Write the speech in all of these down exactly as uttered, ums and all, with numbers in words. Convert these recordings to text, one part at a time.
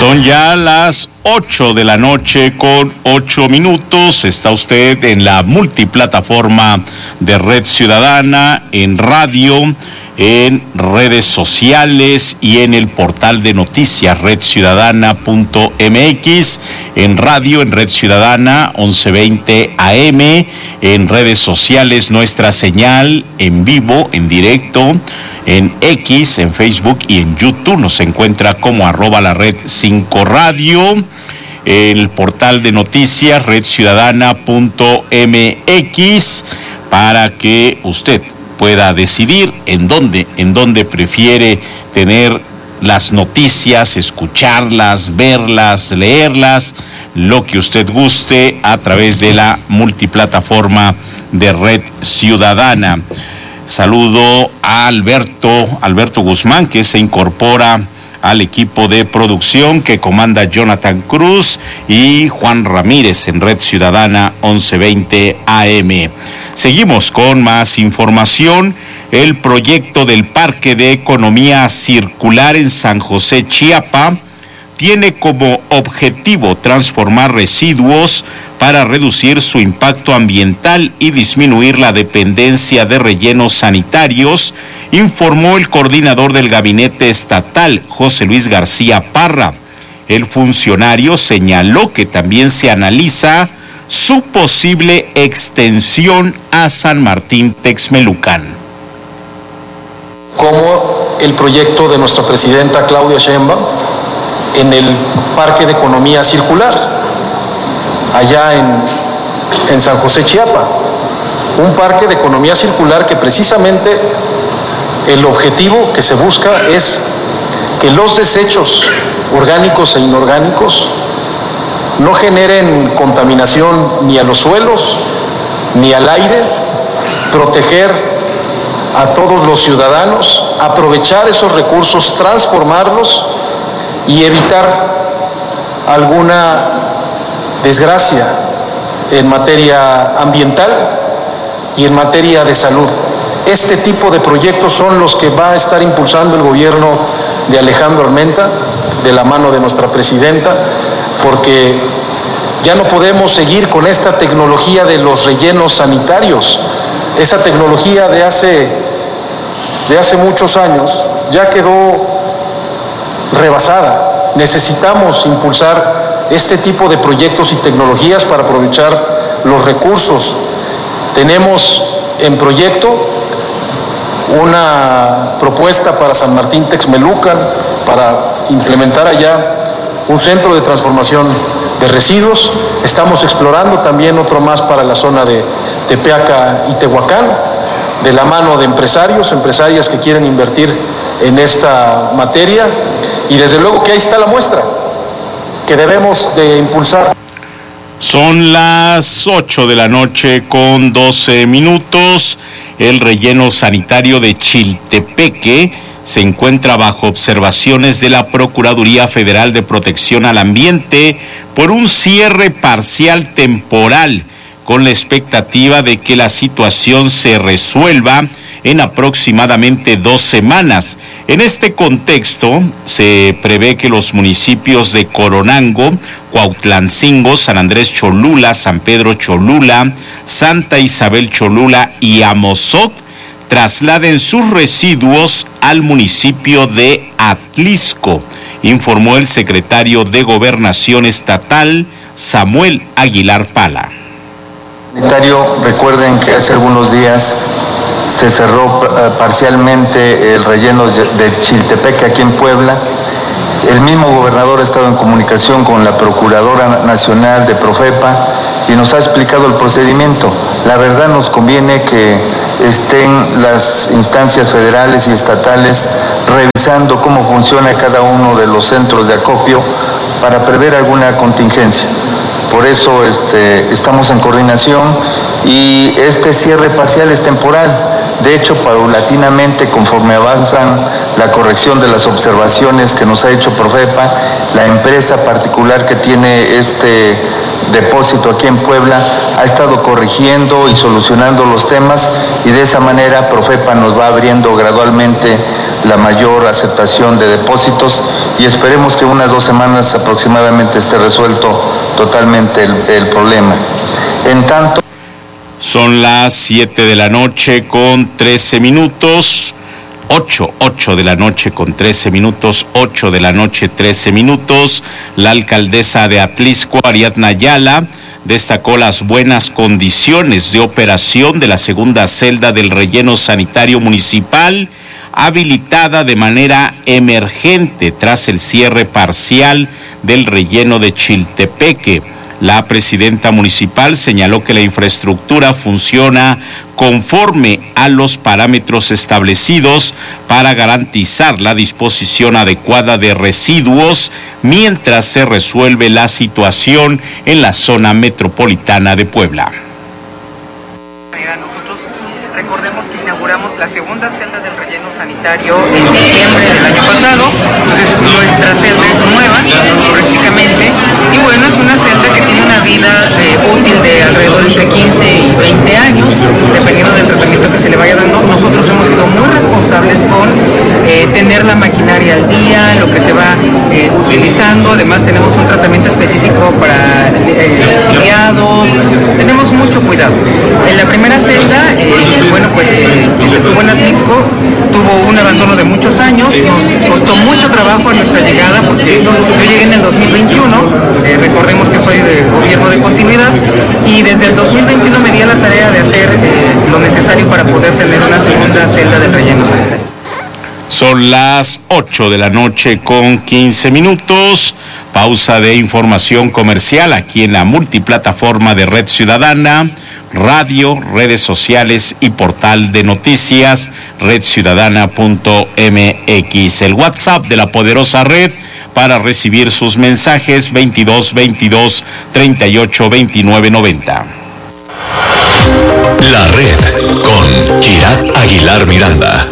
Son ya las ocho de la noche con ocho minutos. Está usted en la multiplataforma de Red Ciudadana, en radio, en redes sociales y en el portal de noticias red ciudadana punto m x, en radio, en Red Ciudadana once veinte A M, en redes sociales nuestra señal en vivo, en directo, en X, en Facebook y en YouTube. Nos encuentra como arroba la red cinco radio, el portal de noticias red ciudadana punto m x, para que usted pueda decidir en dónde, en dónde prefiere tener las noticias, escucharlas, verlas, leerlas, lo que usted guste a través de la multiplataforma de Red Ciudadana. Saludo a Alberto, Alberto Guzmán, que se incorpora al equipo de producción que comanda Jonathan Cruz, y Juan Ramírez en Red Ciudadana once veinte A M. Seguimos con más información. El proyecto del Parque de Economía Circular en San José, Chiapa, tiene como objetivo transformar residuos para reducir su impacto ambiental y disminuir la dependencia de rellenos sanitarios, informó el coordinador del gabinete estatal, José Luis García Parra. El funcionario señaló que también se analiza su posible extensión a San Martín Texmelucan. Como el proyecto de nuestra presidenta Claudia Sheinbaum en el Parque de Economía Circular, allá en, en San José, Chiapa. Un parque de economía circular que precisamente el objetivo que se busca es que los desechos orgánicos e inorgánicos no generen contaminación ni a los suelos ni al aire, proteger a todos los ciudadanos, aprovechar esos recursos, transformarlos y evitar alguna desgracia en materia ambiental y en materia de salud. Este tipo de proyectos son los que va a estar impulsando el gobierno de Alejandro Armenta, de la mano de nuestra presidenta, porque ya no podemos seguir con esta tecnología de los rellenos sanitarios. Esa tecnología de hace, de hace muchos años ya quedó rebasada. Necesitamos impulsar este tipo de proyectos y tecnologías para aprovechar los recursos. Tenemos en proyecto una propuesta para San Martín Texmelucan, para implementar allá un centro de transformación de residuos. Estamos explorando también otro más para la zona de Tepeaca y Tehuacán, de la mano de empresarios, empresarias que quieren invertir en esta materia, y desde luego que ahí está la muestra que debemos de impulsar. Son las ocho de la noche con doce minutos. El relleno sanitario de Chiltepeque se encuentra bajo observaciones de la Procuraduría Federal de Protección al Ambiente por un cierre parcial temporal, con la expectativa de que la situación se resuelva en aproximadamente dos semanas. En este contexto, se prevé que los municipios de Coronango, Cuautlancingo, San Andrés Cholula, San Pedro Cholula, Santa Isabel Cholula y Amozoc trasladen sus residuos al municipio de Atlisco, informó el secretario de Gobernación Estatal, Samuel Aguilar Pala. Recuerden que hace algunos días se cerró parcialmente el relleno de Chiltepeque aquí en Puebla. El mismo gobernador ha estado en comunicación con la Procuradora Nacional de Profepa y nos ha explicado el procedimiento. La verdad, nos conviene que estén las instancias federales y estatales revisando cómo funciona cada uno de los centros de acopio para prever alguna contingencia. Por eso este, estamos en coordinación, y este cierre parcial es temporal. De hecho, paulatinamente, conforme avanzan la corrección de las observaciones que nos ha hecho Profepa, la empresa particular que tiene este depósito aquí en Puebla ha estado corrigiendo y solucionando los temas, y de esa manera Profepa nos va abriendo gradualmente la mayor aceptación de depósitos y esperemos que unas dos semanas aproximadamente esté resuelto totalmente el, el problema. En tanto... Son las siete de la noche con trece minutos. ocho, ocho de la noche con trece minutos, ocho de la noche, trece minutos. La alcaldesa de Atlixco, Ariadna Ayala, destacó las buenas condiciones de operación de la segunda celda del relleno sanitario municipal, habilitada de manera emergente tras el cierre parcial del relleno de Chiltepeque. La presidenta municipal señaló que la infraestructura funciona conforme a los parámetros establecidos para garantizar la disposición adecuada de residuos mientras se resuelve la situación en la zona metropolitana de Puebla. Nosotros recordemos que inauguramos la segunda celda del relleno sanitario en diciembre del año pasado, entonces nuestra celda es nueva prácticamente, y bueno, es una celda que tiene una vida eh, útil de alrededor entre quince y veinte años, dependiendo del tratamiento que se le vaya dando. Nosotros hemos sido muy responsables con eh, tener la maquinaria al día, lo que se va eh, utilizando. Además tenemos un tratamiento específico para eh, exiliados, tenemos mucho cuidado. En la primera celda, eh, bueno, pues eh, que se tuvo en Atlixco, tuvo un abandono de muchos años, nos costó mucho trabajo a nuestra llegada, porque yo llegué en el dos mil veintiuno, eh, recordemos que soy de gobierno de continuidad, y desde el dos mil veintiuno me di a la tarea de hacer eh, lo necesario para poder tener una segunda celda del relleno sanitario. Son las ocho de la noche con quince minutos. Pausa de información comercial aquí en la multiplataforma de Red Ciudadana, radio, redes sociales y portal de noticias red ciudadana punto m x. El WhatsApp de la poderosa red para recibir sus mensajes veintidós veintidós treinta y ocho veintinueve noventa. La red con Kirat Aguilar Miranda.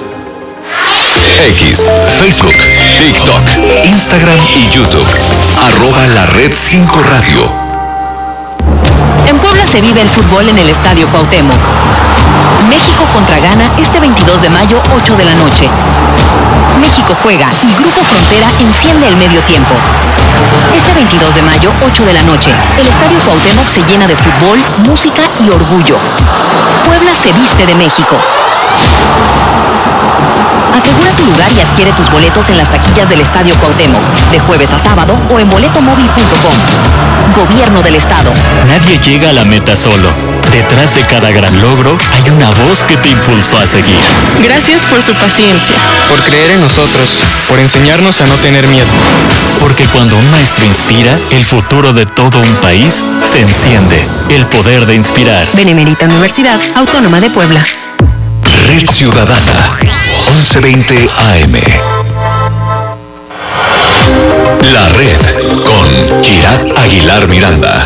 X, Facebook, TikTok, Instagram y YouTube. Arroba la red cinco radio. En Puebla se vive el fútbol en el Estadio Cuauhtémoc. México contra Ghana este veintidós de mayo, ocho de la noche. México juega y Grupo Frontera enciende el medio tiempo. Este veintidós de mayo, ocho de la noche, el Estadio Cuauhtémoc se llena de fútbol, música y orgullo. Puebla se viste de México. Asegura tu lugar y adquiere tus boletos en las taquillas del Estadio Cuauhtémoc, de jueves a sábado o en boletomóvil punto com. Gobierno del Estado. Nadie llega a la meta solo. Detrás de cada gran logro hay una voz que te impulsó a seguir. Gracias por su paciencia. Por creer en nosotros. Por enseñarnos a no tener miedo. Porque cuando un maestro inspira, el futuro de todo un país se enciende. El poder de inspirar. Benemérita Universidad Autónoma de Puebla. Red Ciudadana, once veinte A M. La red con Kirat Aguilar Miranda.